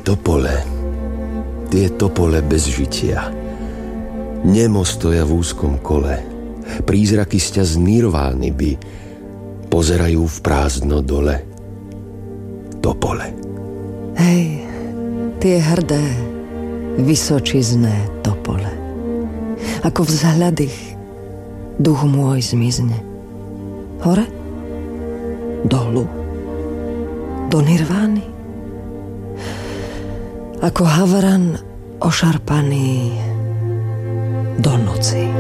topole, tie topole bez žitia, nemo stoja v úzkom kole, prízraky sťa z nirvány by pozerajú v prázdno dole. Topole. Hej, tie hrdé, vysočizné topole. Ako vzhľad ich duch môj zmizne. Hore? Dolu? Do nirvány? Ako havran ošarpaný do noci.